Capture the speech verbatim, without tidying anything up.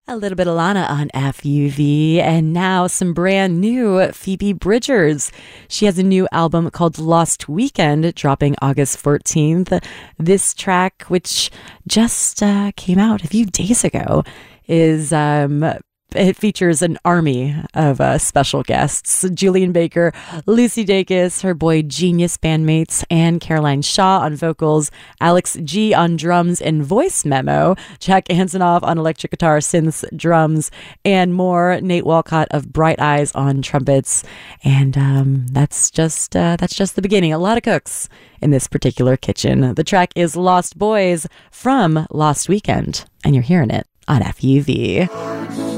A little bit of Lana on F U V, and now some brand new Phoebe Bridgers. She has a new album called Lost Weekend, dropping August fourteenth. This track, which just uh, came out a few days ago, is um, it features an army of uh, special guests. Julian Baker, Lucy Dacus, her boy Genius bandmates, and Caroline Shaw on vocals, Alex G on drums and voice memo, Jack Antonoff on electric guitar, synths, drums, and more. Nate Walcott of Bright Eyes on trumpets. And um, that's just uh, that's just the beginning. A lot of cooks in this particular kitchen. The track is Lost Boys from Lost Weekend, and you're hearing it on F U V.